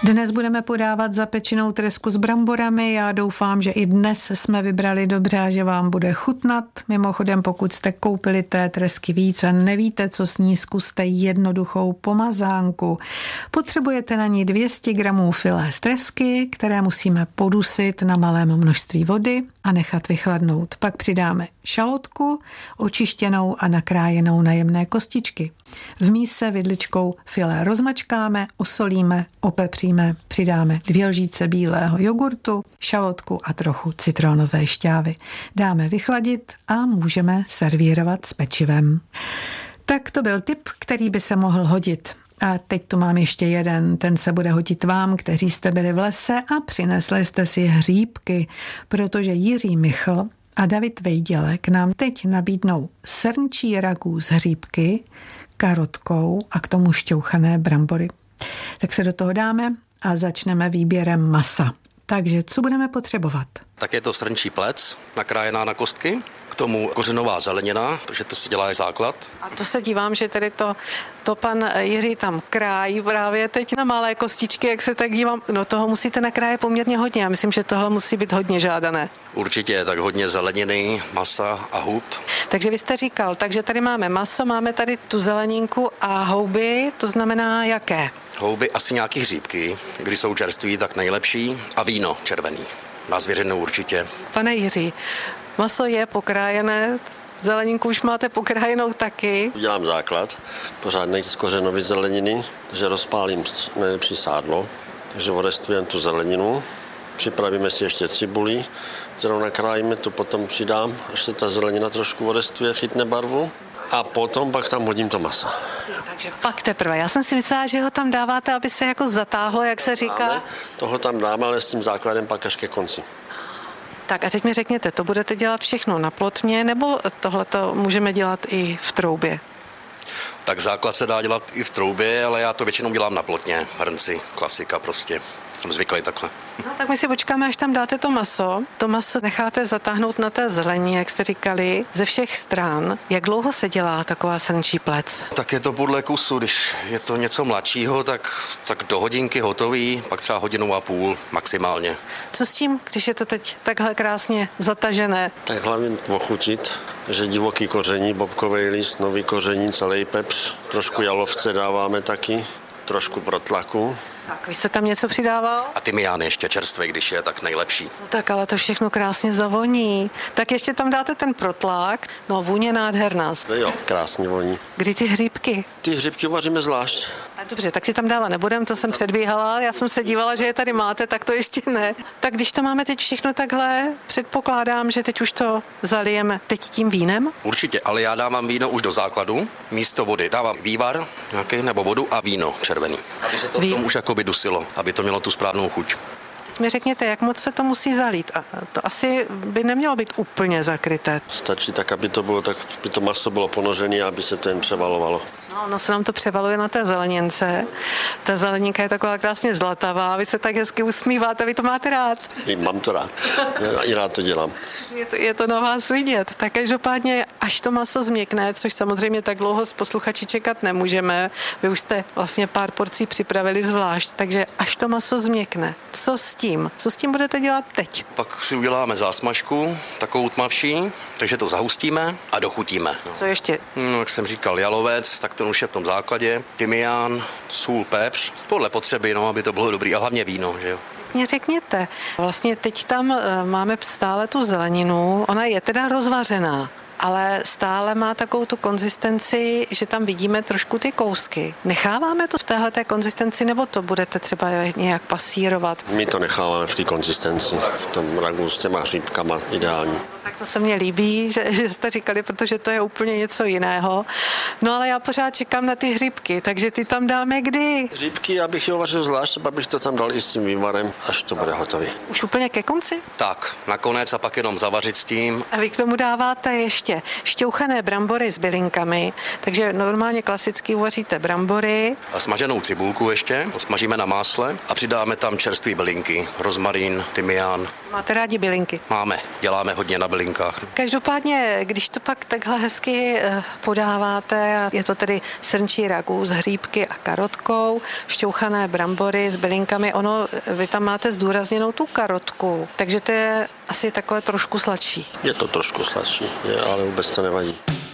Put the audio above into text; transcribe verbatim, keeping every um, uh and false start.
Dnes budeme podávat zapečenou tresku s bramborami. Já doufám, že i dnes jsme vybrali dobře a že vám bude chutnat. Mimochodem, pokud jste koupili té tresky víc a nevíte, co s ní, zkuste jednoduchou pomazánku. Potřebujete na ní dvě stě gramů filé z tresky, které musíme podusit na malém množství vody a nechat vychladnout. Pak přidáme šalotku, očištěnou a nakrájenou na jemné kostičky. V míse vidličkou filé rozmačkáme, osolíme, opepříme, přidáme dvě lžíce bílého jogurtu, šalotku a trochu citronové šťávy. Dáme vychladit a můžeme servírovat s pečivem. Tak to byl tip, který by se mohl hodit. A teď tu mám ještě jeden, ten se bude hodit vám, kteří jste byli v lese a přinesli jste si hříbky, protože Jiří Michl a David Vejdělek nám teď nabídnou srnčí ragu z hříbky, karotkou a k tomu šťouchané brambory. Tak se do toho dáme a začneme výběrem masa. Takže co budeme potřebovat? Tak je to srnčí plec, nakrájená na kostky, k tomu kořenová zelenina, takže to si dělá základ. A to se dívám, že tedy to, to pan Jiří tam krájí právě teď na malé kostičky, jak se tak dívám. No toho musíte nakrájet poměrně hodně, já myslím, že tohle musí být hodně žádané. Určitě, tak hodně zeleniny, masa a hub. Takže vy jste říkal, takže tady máme maso, máme tady tu zeleninku a houby, to znamená jaké? Houby asi nějaký hříbky, když jsou čerství, tak nejlepší, a víno červený. Na zvěřenou určitě. Pane Jiří, maso je pokrájené, zeleninku už máte pokrájenou taky. Udělám základ, pořádnej z kořenový zeleniny, takže rozpálím nejlepší sádlo, takže odestujeme tu zeleninu, připravíme si ještě cibuli, kterou nakrájíme, tu potom přidám, až se ta zelenina trošku odestuje, chytne barvu. A potom pak tam hodím to maso. Takže pak teprve. Já jsem si myslela, že ho tam dáváte, aby se jako zatáhlo, jak se říká. Dáme, toho tam dáme, ale s tím základem pak až ke konci. Tak a teď mi řekněte, to budete dělat všechno na plotně, nebo tohle to můžeme dělat i v troubě? Tak základ se dá dělat i v troubě, ale já to většinou dělám na plotně, hrnci, klasika prostě. Jsem zvyklý takhle. No tak my si počkáme, až tam dáte to maso. To maso necháte zatáhnout na té zelení, jak jste říkali, ze všech stran. Jak dlouho se dělá taková srnčí plec? Tak je to podle kusu, když je to něco mladšího, tak, tak do hodinky hotový, pak třeba hodinu a půl maximálně. Co s tím, když je to teď takhle krásně zatažené? Tak hlavně ochutit, že divoký koření, bobkový list, nový koření, celý pepř, trošku jalovce dáváme taky, trošku protlaku. Tak, vy jste tam něco přidával? A tymián ještě čerstvý, když je, tak nejlepší. No tak ale to všechno krásně zavoní. Tak ještě tam dáte ten protlak. No vůně nádherná. No jo, krásně voní. Kdy ty hříbky? Ty hříbky vaříme zvlášť. A dobře, tak ty tam dávat nebudem, to jsem předbíhala. Já jsem se dívala, že je tady máte, tak to ještě ne. Tak když to máme teď všechno takhle, předpokládám, že teď už to zalijeme teď tím vínem? Určitě, ale já dávám víno už do základu, místo vody. Dávám vývar nějaký nebo vodu a víno červený. Aby se to v tom už jakoby dusilo, aby to mělo tu správnou chuť. Teď mi řekněte, jak moc se to musí zalít. A to asi by nemělo být úplně zakryté. Stačí tak, aby to bylo, tak aby to maso bylo ponořené, aby se to jen převalovalo. No, ono se nám to převaluje na té zelenince. Ta zeleninka je taková krásně zlatavá, vy se tak hezky usmíváte, vy to máte rád. I mám to rád, já i rád to dělám. Je to, je to na vás vidět. Tak každopádně, až to maso změkne, což samozřejmě tak dlouho s posluchači čekat nemůžeme, vy už jste vlastně pár porcí připravili zvlášť, takže až to maso změkne, co s tím? Co s tím budete dělat teď? Pak si uděláme zásmažku, takovou tmavší, takže to zahustíme a dochutíme. Co ještě? No, jak jsem říkal, jalovec, tak ten už je v tom základě, tymián, sůl, pepř, podle potřeby, no, aby to bylo dobrý, a hlavně víno, že jo. Mě řekněte, vlastně teď tam máme stále tu zeleninu, ona je teda rozvařená, ale stále má takovou tu konzistenci, že tam vidíme trošku ty kousky. Necháváme to v téhleté konzistenci, nebo to budete třeba nějak pasírovat? My to necháváme v té konzistenci, v tom ragu s těma hříbkama ideální. Tak to se mně líbí, že, že jste říkali, protože to je úplně něco jiného. No ale já pořád čekám na ty hříbky, takže ty tam dáme kdy? Hříbky, abych je uvařil zvlášť, abych to tam dal i s tím vývarem, až to bude hotový. Už úplně ke konci? Tak, nakonec a pak jenom zavařit s tím. A vy k tomu dáváte ještě ještě šťouchané brambory s bylinkami, takže normálně klasicky uvaříte brambory. A smaženou cibulku ještě, osmažíme na másle a přidáme tam čerstvé bylinky, rozmarín, tymián. Máte rádi bylinky? Máme, děláme hodně na bylinkách. Každopádně, když to pak takhle hezky podáváte, je to tedy srnčí ragu s hříbky a karotkou, šťouchané brambory s bylinkami, ono, vy tam máte zdůrazněnou tu karotku, takže to je asi takové trošku sladší. Je to trošku sladší, je, ale vůbec to nevadí.